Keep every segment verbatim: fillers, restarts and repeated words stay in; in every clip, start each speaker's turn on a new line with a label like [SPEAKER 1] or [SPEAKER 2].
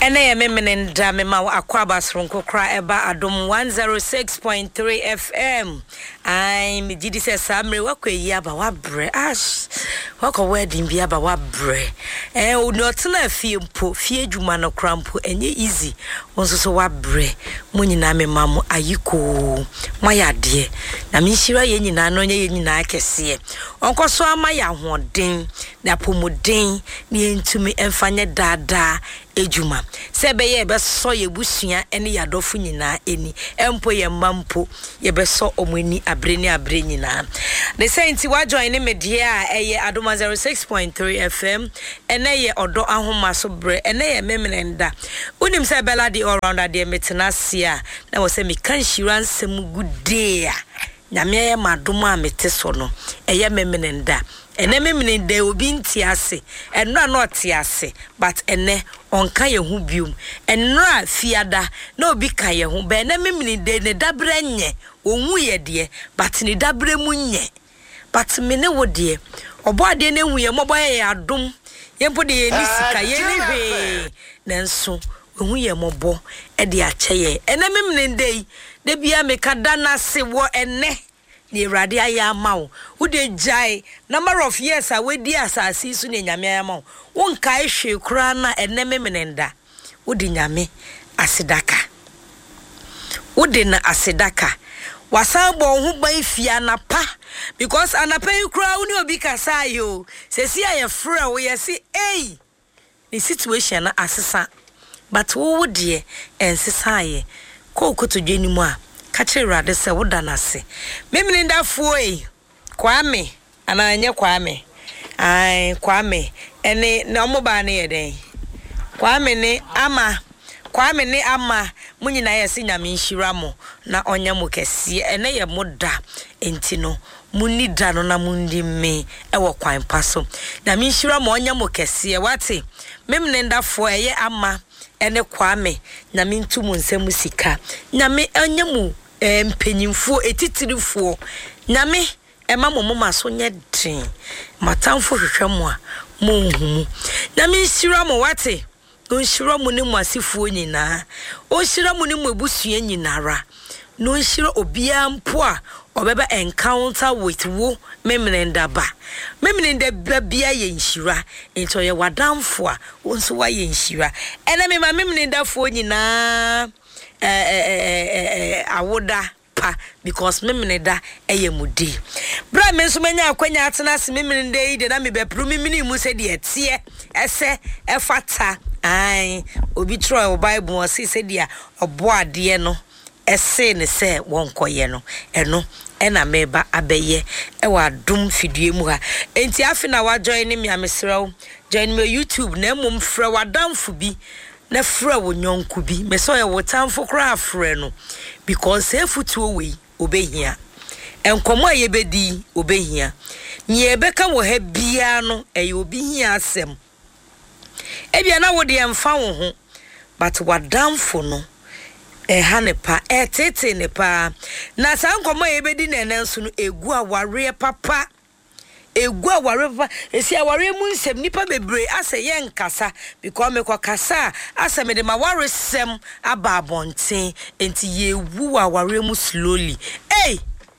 [SPEAKER 1] Ene memenenda mema akwaba sronko kra eba adom one oh six point three F M. Ai me gidi se samre wakwayi aba wabre ash. Wako wedding bi aba wabre. Eh o no tena fie mpo fie dwuma no krampo enye easy. Wonso so wabre. Mo nyina mema mo ayiko. Mayade. Na me hira ye nyina no nye ye nyina akese. Onkoso ama ya hoden na pomodin ne ntumi emfanye dada ejuma sebe ye be so ye busua ene yadofo nyina eni empo ye mampo ye be so omani abreni abre nyina the sainti wa join me dia eye adoma oh six point three F M ene ye odo ahoma so bre ene ye memenenda unim se bela di all round ade metena sia na wo se me kan shiran sem gude nyame ye madoma mete so no eye memenenda ene memene de obi ntiase enra no tiase but ene onka ye hu bium enra fiada na obi ka ye hu be ene memene de ne dabre nye onwu ye de but ne dabre mu nye but me ne wo de obo ade ne hu ye mobo ye adom ye mpo de ye ni sika ye ni hwe nanso hu ye mobo e de ache ye ene memene de de bia me kada na se wo ene ni rade aya mawo wo de jai number of years a we di asasi so ne nyame aya mawo won kai hwe kura na eneme menenda wo de nyame asedaka wo de na asedaka wasan bo hu ban fia na pa because anapa kura wo ne obi kasa yo sesi aye frɛ wo yesi eh the situation na asesa but wo wo de ensesa aye ko kotodwe ni mu a kache rade se woda nase memlinda fuoi kwame ananye kwame ai kwame ene na omoba ne yeden kwame ne ama kwame ne ama munyina yesi nyame nhira mo na onya mo kese ene ye moda enti no munni da no na mundi me ewo kwan paso na me nhira mo onya mo kese wate memlinda fo eye ama ene kwame na me ntumu nsem sika na me anya mu empanyimfo etitirifo na me ema momoma so nye den matamfo hwehwemo a monhumu na me nhira mo wate no nhira mo ne mwasifo nyina o nhira mo ne mwabusua nyinara no nhira obia mpo a obeba encounter with wo memnenda ba memnenda bia ye nhira ento ye wadamfo a wonso wa ye nhira ena me ma memnenda fo nyina eh eh eh awoda pa because memneda eye mudi bra me nso manya akwanya atena se memneda yi de na me bepru memini mu se de etie ese efata ai obi tro bible o se se dia obo ade no ese ne se wonkoye no eno ena meba abeye e wa dum fidue mu ha enti afi na wa join me amesrew join me YouTube na mum fra wadamfo bi na fra wo nyonku bi me so ye wotamfo kra afre no because efutuo we obehia enkomo ayebedi obehia nye beka wo ha bia no eye obehia asem ebia na wo de emfa wo ho but wadamfo no eh hanepa eh tete ne pa na sankomo ayebedi na enenso no egu aware papa egu aware papa esi aware mu nsem nipa bebre ase ye nkasa because me kwakasa ase me de ma ware sem aba abonten enti ye wu aware mu slowly eh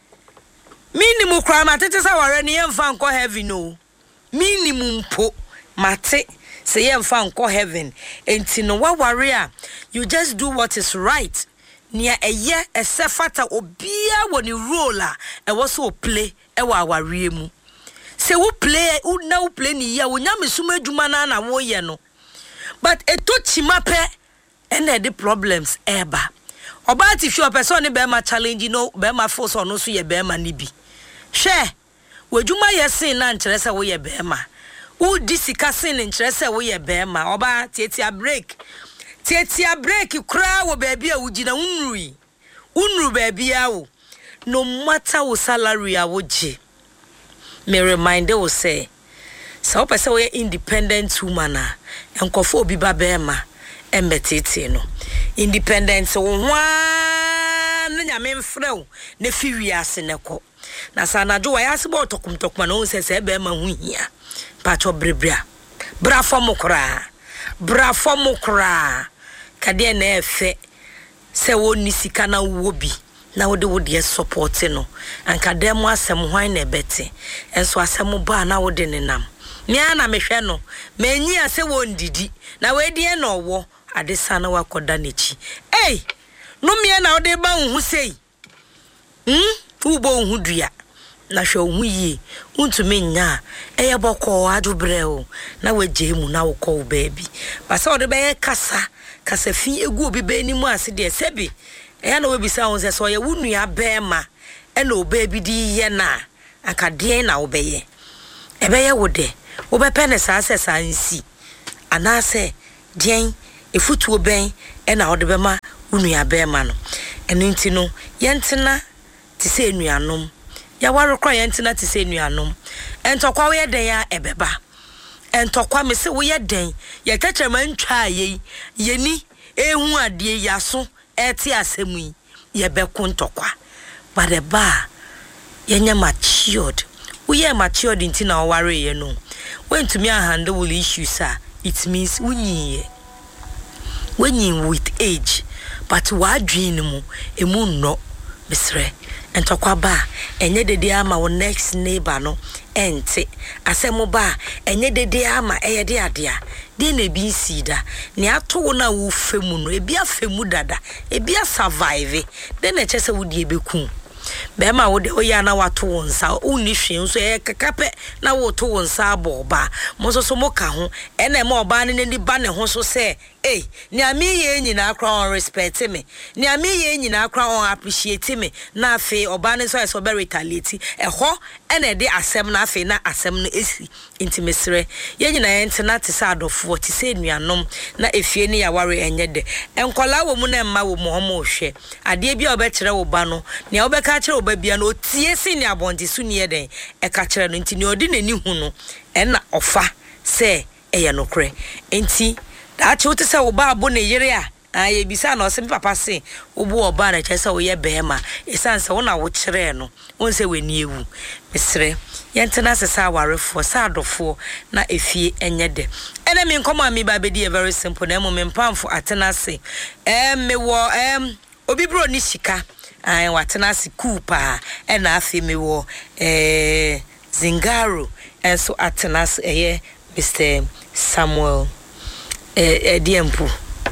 [SPEAKER 1] minimum crime atete sa ware ne ye mfa nko heaven no minimum po mate say ye mfa nko heaven enti no wa ware a you just do what is right nia eye esefata obia woni role a e wo so play e wa aware mu se wo play u na wo play ni ya wo nyame suma adwuma na na wo ye no but eto chimape ene the problems eba oba ti fi person be ma challenge no be ma force ono so ye be ma ni bi hwe wadwuma ye sin na nkere se wo ye be ma u disika sin nkere se wo ye be ma oba tietia break tietia break kura wo ba bia wo gina unrui unru ba bia wo no matter wo salary a wo je me remind you say so person we independent woman a enkofo obi ba be ma embetete no independent wo hwa na nyame mfrew na fi wiase ne ko na sanajo wa yase bo tokum tokuma no se se be ma hu hia pa cho brebra bra fo mokra bra fo mokra kade na efe se woni sika na wo bi na wo de wo de support no anka dem asem hwan na ebete enso asem ba na wo de nenam me ana mehwe no manyi ase wo ndidi na we die na owo adesa na wakoda nechi eh no me na wo de ba hu sei hm ubo hu dua na hwe hu yi untumi nya eye boko adubre o na waje mu na wo ko baby ba se wo de be kasa kasa fi egu obi be ni mu ase de sebi eya na webisa won se so ye wunua bema e na obabi di ye na akade na obeye ebe ye wode wo be pene sa se sansi anase den efutuo ben e na wode bema wunua bema no eno nti no ye ntena ti se enuanom ya warekwa ye ntena ti se enuanom entokwa wo ye den ya ebeba entokwa me se wo ye den ye tetema ntwa ye yeni ehu ade yaso eti asemu ye beku ntokwa but the bar yenya matured we ye matured inti na worry ye no when to me handle will issues ah it means unyi when you with age but wa dream mu emu no misre entokwa ba enye dede ama wo next neighbor no ente asemu ba enye dede ama eye de adea de na bi sida ne ato na wo femu no ebi afemu dada ebi survive de na chese wo die beku be ma wo de oya na wato wonsa uni hwe so e kakape na wo to wonsa aboba mo so so mo ka ho e na ma oba ne ni ba ne ho so se eh ni ami ye nyina akra on respect me ni ami ye nyina akra on appreciate me na afi oba ne so so be retaliate e ho e na de asem na afi na asem no esi intimesre ye nyina ye ntena te sa adofo te se nuanom na efie ne ya ware enye de enkola wo mu na mma wo mu homo hwe ade bia obekere wo ba no ne obeka kire wo ba bia no tie si ne abonti su ne ye den e ka kire no nti ne odi nani hu no e na ofa se eye no kre enti achi wote se wo ba abo ne yire a aye bisa na ose papa se wo bo oba na chese wo ye bema isan se wo na wo kire no won se weni ewu misre yentena se sa warefo sa adofo na efie enye de ene me nkoma mi ba bedi very simple na mo me mpamfo atena se em me wo em obi bro ni sika ai watena se kupa e na afi me wo eh Zingaro enso atena se eye Mister Samuel eh ediempu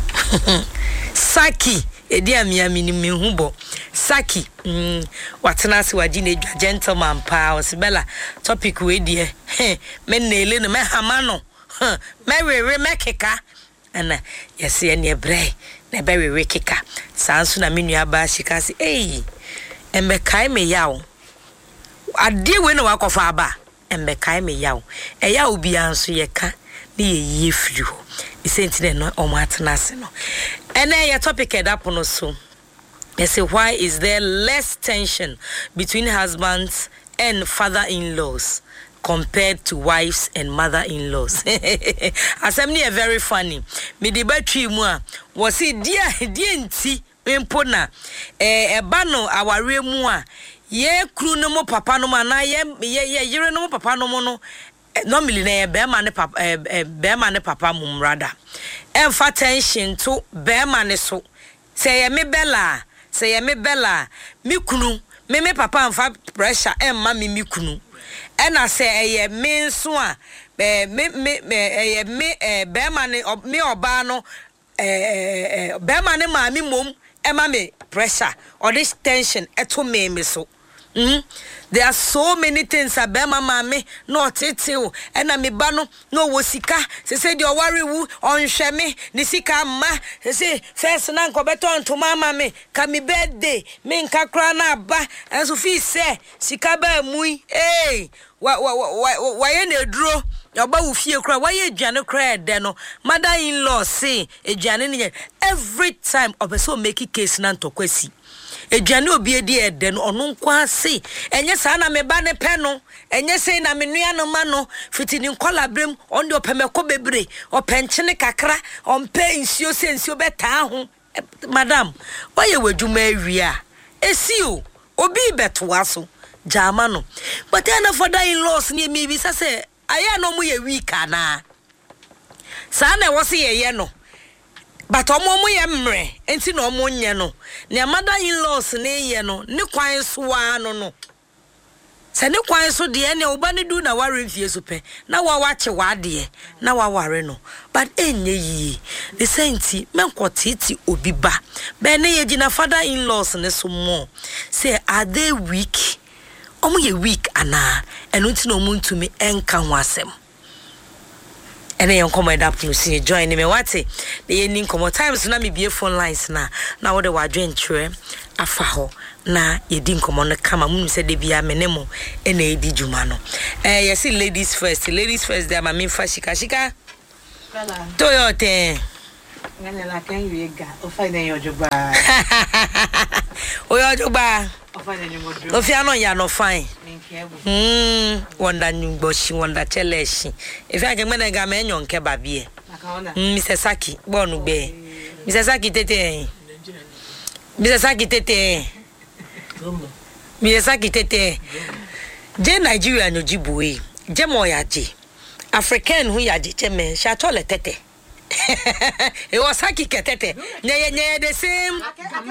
[SPEAKER 1] Saki ediamia minimi hubo Saki mm watena se waji na edwa gentleman pa osibela topic we die me nele no me hamano me wewe me keka ana yesi ene bre na be wewe keka sanso na menu aba shika se eh embe kai me yawo ade we na wakofa aba embe kai me yawo e yawo bia nso yeka na ye ye firi ho isentine no o matena se no ene ya topic edapono so they say why is there less tension between husbands and father-in-laws compared to wives and mother-in-laws. Assembly are very funny. Me the battery mu was it dear dear nti empona eh e ba no aware mu a ye kru no mo papa no ma na ye ye yire no mo papa no mo no normally na be ma ne papa eh be ma ne papa mum rather emfa tension to be ma ne so say me bella say me bella mi kunu me me papa emfa pressure emma me mi kunu and I say eh me nso a me me me eh me eh be ma ne me oba no eh be ma ne ma mi mom emma me pressure or this tension eto me me so Mm. There are so many things about mama me no tete and na me ba no no wo sika se se de worry wu onhwe me ni sika ma se se first na nko beton to mama me ka me birthday me nka kra na ba enso fi se sika ba mui eh wa wa wa wa ye na duro oba wo fie kra wa ye aduane kra de no mother in law say aduane ni every time obeso make case na ntokwasi Ejani obi edi ede no onu nkwa ase enye sa na me ba ne pe no enye se na me nua no ma no fitini nkola brem on de opemeko bebre openchene kakra ompe nsio se nsio beta ho madam waye wadwuma awia esi o obi beto aso jama no but na father in laws ni mi bi sase aya no mu ye week ana sa na wo se ye ye no but omo mo ye mre enti na omo nye no ne mother-in-laws ne ye no ne kwan so wa no no se ne kwan so de ne oba ne du na ware mfie so pe na wa wache wa de na wa ware no but enye yi the senti menkotiti obi ba be ne ye gina father-in-laws ne so mo say are they weak omo ye weak ana eno nti na omo ntumi enka ho asem ene yon komo da plus join me wate the ye nin komo times na me bie phone lines na na wo de wadwen twerɛ afa ho na ye din komo no kama mu se de bia menemo ene edi juma no eh yes ladies first ladies first there ma me fa shika shika
[SPEAKER 2] Bella
[SPEAKER 1] Toyote
[SPEAKER 2] ngane la kan yega o fa den yojoba
[SPEAKER 1] o yojoba
[SPEAKER 2] o fa den yojoba
[SPEAKER 1] o fi ano ya no fine
[SPEAKER 2] mm
[SPEAKER 1] wonder nyugbo shi wonder cheleshi if I can mena ga me nyon ke babie mm Mister Saki bonu gbe Mister Saki tete Mister Saki tete Mister Saki tete je Nigeria no jibuwe je mo ya je African hu ya je cheme sha tole tete e was Saki ketete nye nye the same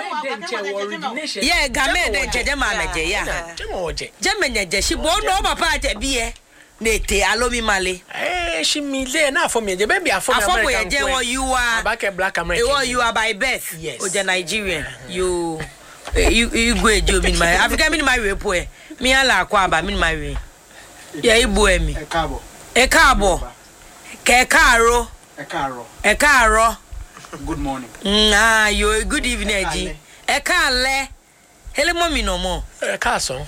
[SPEAKER 1] yeah game de je ma meje ya je menye je shi bo no papa je bie na ete alomi male
[SPEAKER 3] eh she me le na for me je baby afọ me
[SPEAKER 1] afọ ye je wo you are
[SPEAKER 3] back black American
[SPEAKER 1] you you are by birth
[SPEAKER 3] yes.
[SPEAKER 1] o je Nigerian you you you go ejo mi my African mi my we po e mi ala akwa aba mi my we ya ibu emi
[SPEAKER 4] e kaabo
[SPEAKER 1] e kaabo ke kaaro
[SPEAKER 4] e kaaro
[SPEAKER 1] e kaaro
[SPEAKER 4] good morning
[SPEAKER 1] mm, ah you good evening ji e kaale hele mommy no mo
[SPEAKER 3] e kaaso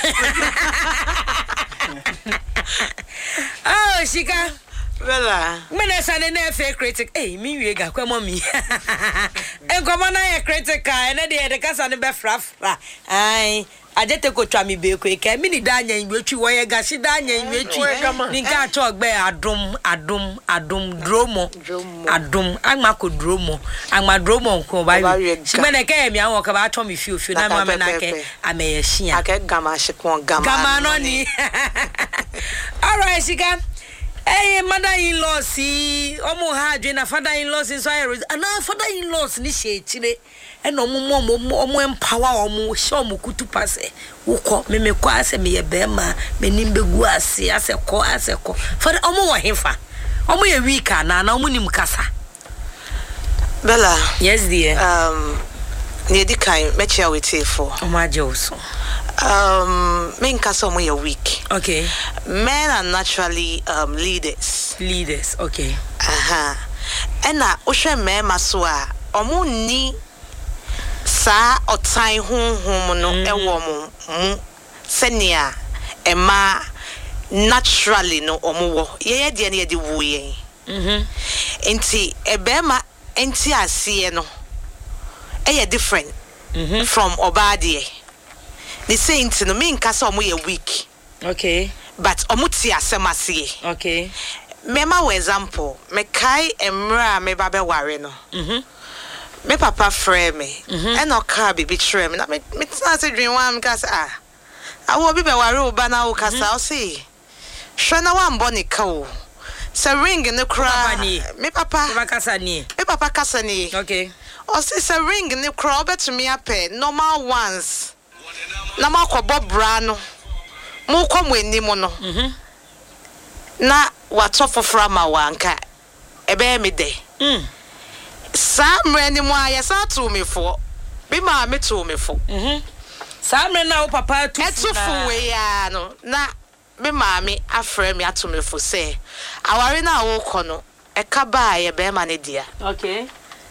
[SPEAKER 1] oh shika
[SPEAKER 2] Bella
[SPEAKER 1] mena sane na fake critic eh mi wie ga kwa mommy enkomo na ye critic ka na de de kasa ne be frafra ai ajete ko twa mi be ko e ka mi ni da anya nwetwi wo ye ga shi da anya nwetwi ni ka to ogbe adum adum adum dromo adum agma ko dromo agma dromo nko ba wi shi mena ka mi an wo ka ba to mi fi ofi na ma me na ke ameye hia
[SPEAKER 2] ake gama shi kon gama
[SPEAKER 1] gama no ni all right shika eh mother-in-law si omo ha adwe na father-in-law si so ayi ana father-in-law ni she chire eno omo omo omo empower omo she omo kutu pase wukọ me me kwa ase me ye be ma me nimbegu ase ase ko ase ko father omo wo hefa omo ye weak na na omo nim kasa
[SPEAKER 2] Bella
[SPEAKER 1] yes dear
[SPEAKER 2] um ne di kan me chia weti for
[SPEAKER 1] omo aje oso
[SPEAKER 2] um men kasa omo ye weak
[SPEAKER 1] okay
[SPEAKER 2] men are naturally um leaders
[SPEAKER 1] leaders okay
[SPEAKER 2] aha ena o hwe me maso a omo ni sa otan honhom no ewo mo mu senia ema naturally no omo wo ye ye de na ye de wo ye mhm enti ebema enti asiye no eye different mhm from obade the saint no me nkasa omo ye weak
[SPEAKER 1] okay
[SPEAKER 2] but omo ti asem asiye
[SPEAKER 1] okay
[SPEAKER 2] mema for example me kai emra me ba be ware no mhm me papa frame me e no ka bibi trem na me me tna se dwen wan ka say ah awo bi be ware oba na wo kasa o say hwe na wan bo ni ka o se ring ne kra me papa
[SPEAKER 1] papa kasa ni
[SPEAKER 2] me papa kasa ni
[SPEAKER 1] okay
[SPEAKER 2] o say se ring ne kra obetumi ape normal ones na makobo bra no mo komo enimo no mhm na watofofra ma wanka ebe me de mm samre ni mo ayesa to me fo bi ma me to me fo mhm
[SPEAKER 1] samre na wo papa tu
[SPEAKER 2] etufu we ya no na me ma me afre me ato me fo say aware na wo kono e ka ba ye be ma ne dia
[SPEAKER 1] okay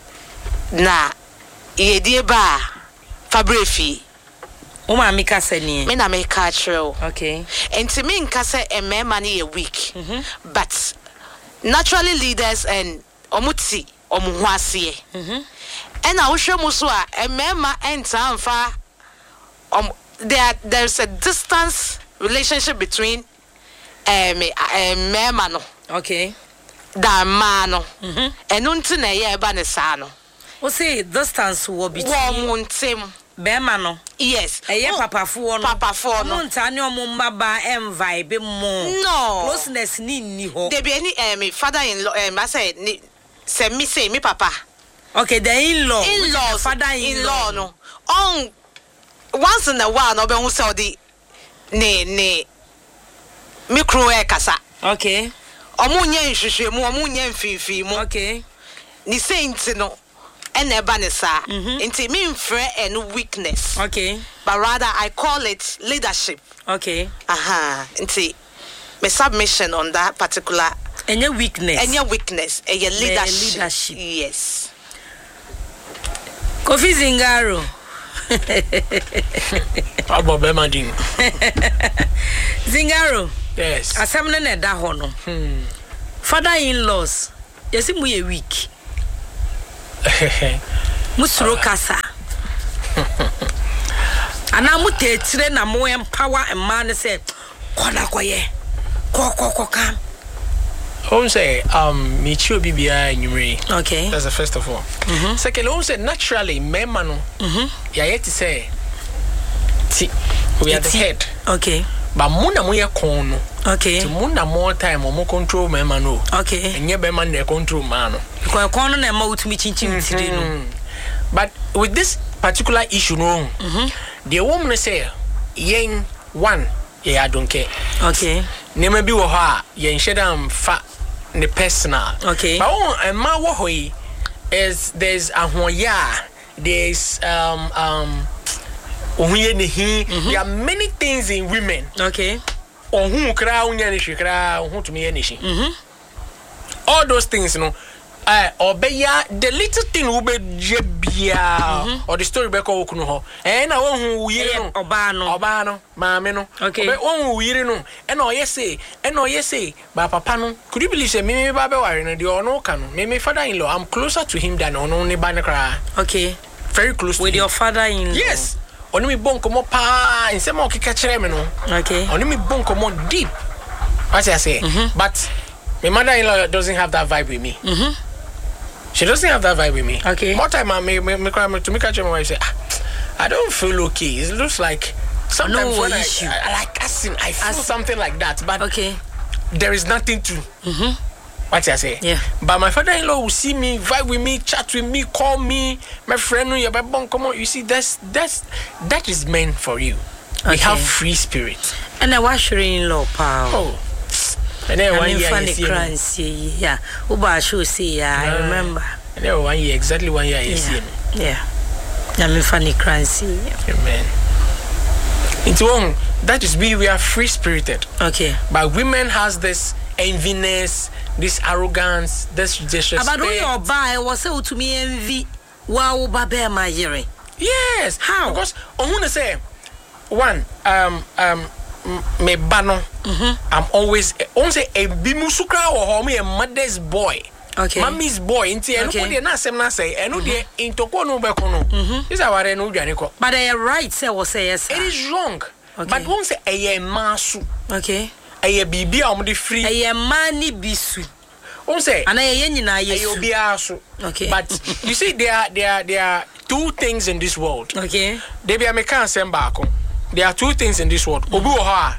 [SPEAKER 2] na ye die ba fabrefi
[SPEAKER 1] o ma mi kasa ni
[SPEAKER 2] me na me ka treo
[SPEAKER 1] okay
[SPEAKER 2] enti me nka say e me ma ne ye weak mm-hmm. but naturally leaders and omuti omuhu asiye mhm and I hwe mu so a e me ma enta amfa um there there's a distance relationship between um me ma no
[SPEAKER 1] okay
[SPEAKER 2] da ma no mhm enu nti na ye eba ne sa no
[SPEAKER 1] o say distance wo between
[SPEAKER 2] wo mu ntem
[SPEAKER 1] be ma no
[SPEAKER 2] yes
[SPEAKER 1] eye oh, papa fo no
[SPEAKER 2] papa fo no
[SPEAKER 1] mo nta ne omo mbaba em vibe mo
[SPEAKER 2] no
[SPEAKER 1] closeness ni ni ho
[SPEAKER 2] there be any um father in law um I say ni se mi say mi papa
[SPEAKER 1] Okay, the in-law.
[SPEAKER 2] In-laws,
[SPEAKER 1] father-in-law.
[SPEAKER 2] in-law no. On once in a while no be hu say odi ne ne micro e kasa.
[SPEAKER 1] Okay.
[SPEAKER 2] Omo nya nhwehwe mu, omo nya mfifi mu.
[SPEAKER 1] Okay.
[SPEAKER 2] Ni saint no and eba ne sa. Nti me mfre and weakness.
[SPEAKER 1] Okay.
[SPEAKER 2] But rather I call it leadership.
[SPEAKER 1] Okay.
[SPEAKER 2] Aha. Nti my submission on that particular
[SPEAKER 1] any weakness.
[SPEAKER 2] Any weakness, a leadership.
[SPEAKER 1] leadership.
[SPEAKER 2] Yes.
[SPEAKER 1] Kofi Zingaro.
[SPEAKER 3] Abo be madin.
[SPEAKER 1] Zingaro.
[SPEAKER 3] Yes.
[SPEAKER 1] Asamna na da ho no.
[SPEAKER 3] Hmm.
[SPEAKER 1] Father-in-laws. Yesi mu ye weak. Musuro kasa. Ana mu tetire na mo empower a man say kola koye. Ko ko kam.
[SPEAKER 3] I say um me chi obi bia nyumre.
[SPEAKER 1] Okay.
[SPEAKER 3] That's the first of all.
[SPEAKER 1] Mm-hmm.
[SPEAKER 3] Second, I say naturally men no. Mhm. Ya yet say ti we are the head.
[SPEAKER 1] Okay.
[SPEAKER 3] But muna mo ye kon no.
[SPEAKER 1] Okay.
[SPEAKER 3] Ti muna more time mo control men man no.
[SPEAKER 1] Okay.
[SPEAKER 3] Enye be man na control man no.
[SPEAKER 1] Ko kon no na ma utumi chinchin tiri no.
[SPEAKER 3] But with this particular issue no. Mhm. The woman say yen one yeah I don't care.
[SPEAKER 1] Okay.
[SPEAKER 3] Nema bi wo ha yen shedam fa ne personal.
[SPEAKER 1] Okay.
[SPEAKER 3] But on a ma wo hoyi is there's ahoya, there's um um ohuye ne hi. There are many things in women.
[SPEAKER 1] Okay.
[SPEAKER 3] Ohun kra unya ne hwekra ohun tumi ye ne shi. Mhm. All those things no eh obeya the little thing ube je bia or the story be ko okunu ho eh na wo hu yire no
[SPEAKER 1] oba no
[SPEAKER 3] oba no maame no
[SPEAKER 1] okay
[SPEAKER 3] be wo hu yire no e na oyese e na oyese ba papa no could you believe say me me ba be ware no de ono ka no me me father-in-law I'm closer to him than ono ne ba ne kra. Okay, very close
[SPEAKER 1] with
[SPEAKER 3] to
[SPEAKER 1] your
[SPEAKER 3] him.
[SPEAKER 1] father-in-law.
[SPEAKER 3] Yes, oni mi bon komo pa inse ma okeka kire me no.
[SPEAKER 1] Okay, oni
[SPEAKER 3] mi bon komo deep what I say. Mm-hmm. But my mother-in-law doesn't have that vibe with me. Mhm. She doesn't have that vibe with me. Okay. More time I me me me to me catch my wife say, ah, I don't feel okay. It looks like sometimes no when I, I, I like asking, I feel As, something like that. But okay, there is nothing to. Mhm. What I say? Yeah. But my father-in-law will see me, vibe with me, chat with me, call me, my friend. You come on. You see, that's that's that is meant for you. Okay. We have free spirit.
[SPEAKER 1] And I was in-law, pal. Oh.
[SPEAKER 3] And then one year,
[SPEAKER 1] funny crancy, yeah. Uba show see, yeah, I remember.
[SPEAKER 3] And then one year, exactly one year, you see.
[SPEAKER 1] Yeah. I mean, funny crancy.
[SPEAKER 3] Amen. It's wrong. That is we. We are free spirited. Okay. But women has this enviness, this arrogance, this disrespect.
[SPEAKER 1] But when you buy, was so to me envy. Wow, babe, my hearing.
[SPEAKER 3] Yes. How? Because I want to say, one, um, um. me bano mm-hmm. I'm always on say a bimusukra or home a mother's boy. Okay. Mommy's boy. Inti eno ko de na asem na say eno de intoko no be ko no. This aware no dwane ko. But they are right say we say yes. It is wrong. Okay. But won say eye masu. Okay. Eye bibia om de free. Eye mani bisu. Won say ana eye nyina yesu. Eye obi aso. Okay. But you see there are there are there are two things in this world. Okay. They be American asem baako. There are two things in this world. Obi wo ha,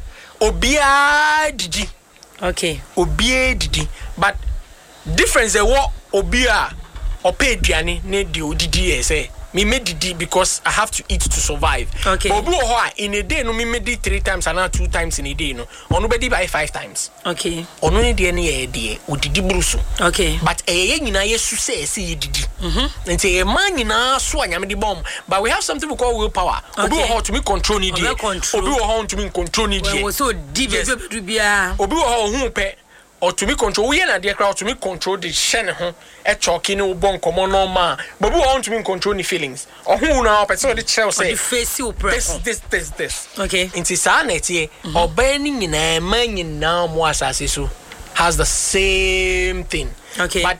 [SPEAKER 3] obia didi. Okay. Obia didi. But difference e wo obi a ope aduane ne de odidi e say me me didi because I have to eat to survive. Okay. Obi wo ha in a day no me me di three times and two times in a day no. Ono be di by five times. Okay. Ono ne de ne ye de odidi brusu. Okay. But e ye nyina yesu say say ye didi. Mhm. Nti e man nyina so anyame di bomb. But we have something we call willpower. Obi wo ha to me control ni de. Obi wo ha to me control ni de. We so di be be bia. Obi wo ha hu pe or to me control we na de crowd to me control the shen ho e choki ni ubon komo normal but we want to me control the feelings or who na person the child say the face you this this this this okay inti sa na tie obani nyina man nyina mo asase so has the same thing. Okay, but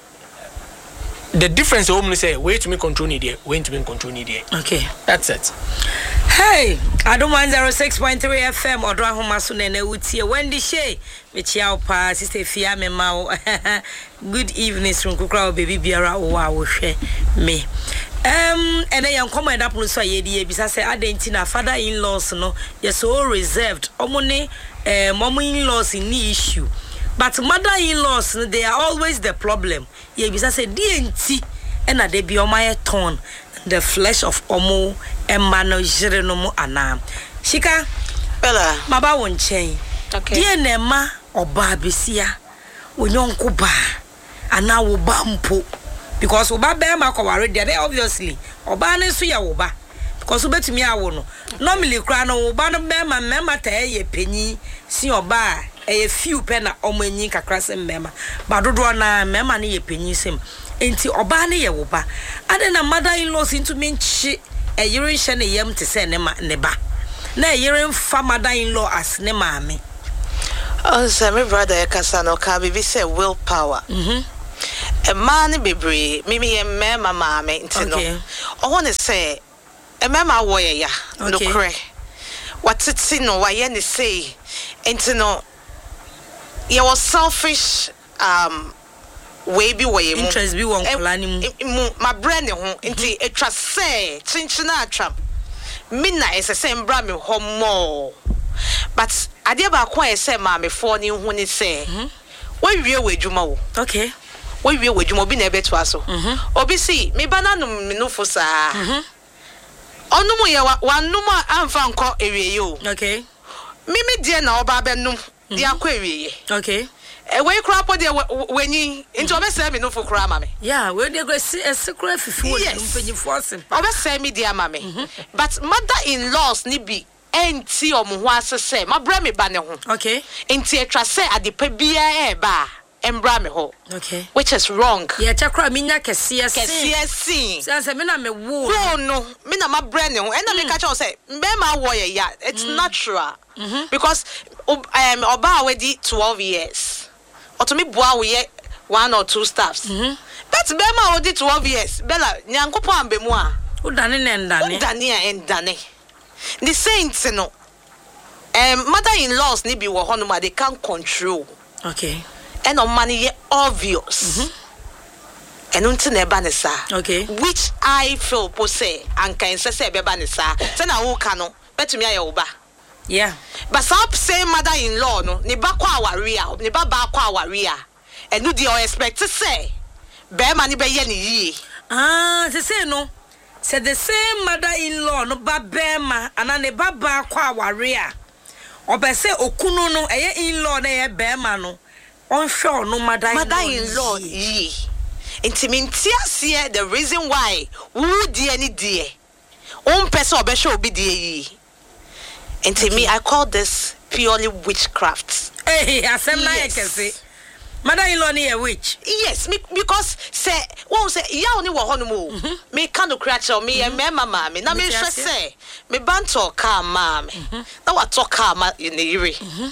[SPEAKER 3] the difference woman say wait to me control ni there wait to me control ni there. Okay, that's it.
[SPEAKER 1] Hey, I don't mind zero six point three F M or Dwa Homa so na utie Wendy Shay me chia pa sister Fia me ma good evening from Kukra baby biara o wa wo hwe me um and then yan come up no so ye die bisa say adentina father-in-laws no you so reserved omone eh mom in-laws ni issue but mother-in-laws they are always the problem ye bisa say die nti and a debi omaye ton the flesh of omo emano jire no mu ana shika
[SPEAKER 2] Bella
[SPEAKER 1] maba won chen
[SPEAKER 2] okay
[SPEAKER 1] die na ma oba besia onyonko ba ana wo ba mpo because oba be ma kware there obviously oba ne so ya wo ba because obetumi awo no normally kra no wo ba no be ma mema ta ye panyi si oba e few pe na omanyi kakra se mema ba dodo na mema ne ye panyi sem enti oba ne ye wo ba ade na mother in law into menchi e yire hye ne yam te se ne ma ne ba na yire mfa mother in law as ne maame.
[SPEAKER 2] Oh, so my brother Kasano ka bibi say willpower. Mhm. A man bebre, mimi e me mama me ntino. Okay. I want to say e mama wo ye ya no kre. What titi no wa ye ne say ntino ye was selfish um we bi wo ye mu.
[SPEAKER 1] Interest bi won kola ni
[SPEAKER 2] mu. Ma brand ne ho nti etwa say chinchina atwam. Me na ese say mbra me ho mo. But ade ba kwa ese ma me fo ni hu ni say we wie wadwuma wo.
[SPEAKER 1] Okay.
[SPEAKER 2] We wie wadwuma obi na ebeto aso. Obi si me bananum me no fo saa. Mhm. Onum ye wanum amfa nko ewie yo.
[SPEAKER 1] Okay.
[SPEAKER 2] Me me die na oba benum de akwa ewie.
[SPEAKER 1] Okay.
[SPEAKER 2] E we kra po de wenyi nti obese me no fo kra ma me.
[SPEAKER 1] Yeah, we dey go see a secret fifu wo mpanyi force.
[SPEAKER 2] Obese me dia ma me. But mother-in-laws ni bi enti omo ho asese ma bra me ba ne ho.
[SPEAKER 1] Okay.
[SPEAKER 2] Enti etwa se adepa bia e ba embra me ho.
[SPEAKER 1] Okay.
[SPEAKER 2] Which is wrong.
[SPEAKER 1] Yeah, chakra minya kese ese.
[SPEAKER 2] Kese ese.
[SPEAKER 1] Say me na me wo.
[SPEAKER 2] No no, me na ma bra ne ho. E na me ka che o say me ma wo ye ya. It's natural. Mm-hmm. Because um oba we di twelve years. Otomi boa we ye one or two staffs. Mhm. But be ma we di twelve years. Bella nyankopo ambe mu a.
[SPEAKER 1] Wo dane ne ndane.
[SPEAKER 2] Dane a ndane. The saints no um mother-in-laws ni bi wo honoma they can't control.
[SPEAKER 1] Okay.
[SPEAKER 2] And on money ye obvious. Mhm. And unti na eba ne sa.
[SPEAKER 1] Okay.
[SPEAKER 2] Which I feel po say anka ense se eba ne sa. Se na wo ka no betumi aye wo ba.
[SPEAKER 1] Yeah.
[SPEAKER 2] But some say mother-in-law no ne ba kwa aware a, ne ba ba kwa aware a. Enu di o expect to say be ma ni be ye ni yi.
[SPEAKER 1] Ah, se say no. Said the same mother-in-law no ba bema ana ne ba ba kwa aware a. Obe se okunu no eye in-law na ye bema no. On sure no mother-in-law.
[SPEAKER 2] Mother-in-law yi. Intiminti ase the reason why who die any die. On person obe sure obi die yi. And to me, I call this purely witchcraft.
[SPEAKER 1] Hey, asem na ye kese. Mother-in-law ni a witch.
[SPEAKER 2] Yes, me, because say, won't say, ya only wa hono me can do creature me and me mama me. Na me sure say, me banto car mama. Na what talk car ma in the yiri.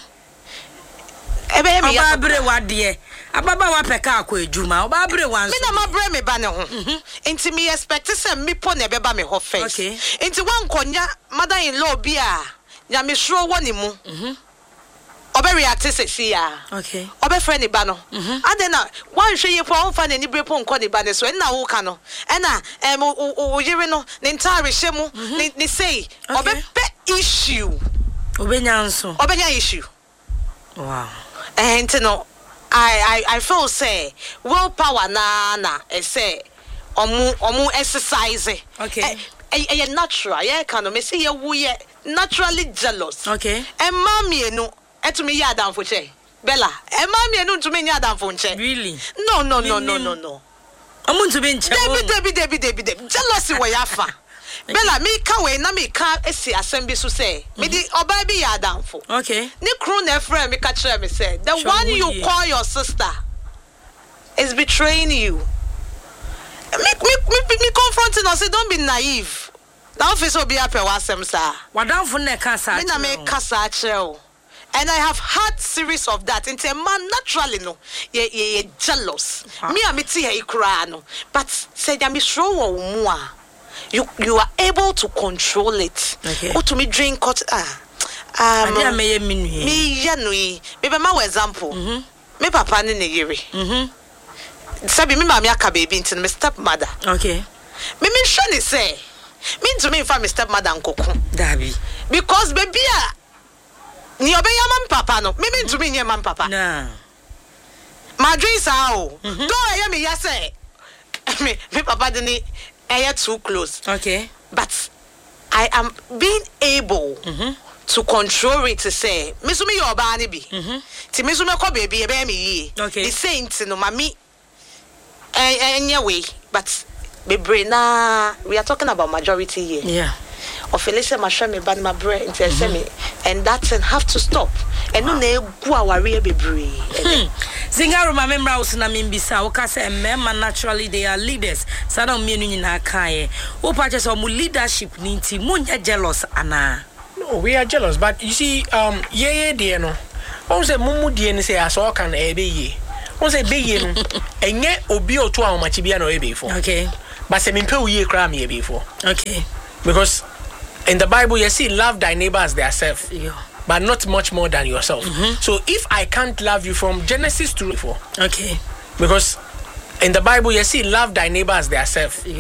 [SPEAKER 2] Ebe me
[SPEAKER 1] ya bre wadie. Ababa wa peka akwa ejuma. Oba bre wan.
[SPEAKER 2] Me na ma bre me ba ne ho. Enti me expect say me po na beba me ho first.
[SPEAKER 1] Okay.
[SPEAKER 2] Enti wan konya mother-in-law bi a nya me sure woni mu. Mhm. Obe react say ya.
[SPEAKER 1] Okay.
[SPEAKER 2] Obe friend ni ba no. And na wan hwe ye po on fa na ni bre po nko ni ba ne so na wo ka no. E na em o yire no ne ntare hye mu ni say obe pe issue.
[SPEAKER 1] Obe nya nso.
[SPEAKER 2] Obe nya issue.
[SPEAKER 1] Wow.
[SPEAKER 2] And no I I I feel say willpower na na e say omu omu exercise.
[SPEAKER 1] Okay.
[SPEAKER 2] E e natural. Yeah, can me say you ye naturally jealous.
[SPEAKER 1] Okay.
[SPEAKER 2] E mami enu etumi ya adamfo che. Bella, e mami enu ntumi ya adamfo nche.
[SPEAKER 1] Really?
[SPEAKER 2] No no no no no no.
[SPEAKER 1] Omu ntumi nche.
[SPEAKER 2] Debi debi debi debi debi. Jealousy wo ya fa. Bella, me ka we na me ka esi asem bi so say. Me di oba bi ya adamfo.
[SPEAKER 1] Okay.
[SPEAKER 2] Ni crew na friend me ka kire me say, the
[SPEAKER 1] Sure,
[SPEAKER 2] one you
[SPEAKER 1] ye.
[SPEAKER 2] call your sister is betraying you. Me me me, me confronting us, say don't be naive. Now office will be up at wasem sir.
[SPEAKER 1] Wadamfo na ka sa.
[SPEAKER 2] Me na me kasa achel. And I have had series of that. Into a man naturally no, ye ye, ye jealous. Wow. Me a me ti he kra no, but say ya me show wo mu a. You you are able to control it.
[SPEAKER 1] Okay.
[SPEAKER 2] Or to me drink cut ah.
[SPEAKER 1] Um, I me me
[SPEAKER 2] me ya no yi. Me be ma example. Mhm. Me papa ne ne yere. Mhm. Sabi me mama aka baby nti me stepmother.
[SPEAKER 1] Okay.
[SPEAKER 2] Me me hwe ne say. Me to me fa me stepmother nkoko.
[SPEAKER 1] Dabi.
[SPEAKER 2] Because baby a ni obeya mam papa no. Me me to me nye mam papa.
[SPEAKER 1] Nah.
[SPEAKER 2] My dreams are oh. Don't hear me ya say. me me papa didn't air too close.
[SPEAKER 1] Okay.
[SPEAKER 2] But I am being able mm-hmm. to control it to say, Misumi your bani be. To Misumi ko baby, a baby.
[SPEAKER 1] Okay.
[SPEAKER 2] The saints no mami anyway, but baby na we are talking about majority here.
[SPEAKER 1] Yeah.
[SPEAKER 2] Of Felicia Mashami ban my bread into semi, and that thing have to stop. And no ne go our real baby.
[SPEAKER 1] Zinga remember us na mimbisa okase men naturally they are leaders. Sada mienu nyina kae. Wo purchase omu leadership ni nti munya jealous ana.
[SPEAKER 3] No, we are jealous, but you see um yeah yeah dear no. Won say mumu dear ni say aso kan e be ye. Won say be ye no. Enye obi oto a machi bia na e be for.
[SPEAKER 1] Okay.
[SPEAKER 3] But say mempe wo ye kra me e be for.
[SPEAKER 1] Okay.
[SPEAKER 3] Because in the Bible, you see, love thy neighbor as thyself,
[SPEAKER 1] yeah.
[SPEAKER 3] but not much more than yourself.
[SPEAKER 1] Mm-hmm.
[SPEAKER 3] So if I can't love you from Genesis to four,
[SPEAKER 1] okay,
[SPEAKER 3] because in the Bible, you see, love thy neighbor as thyself. Yeah.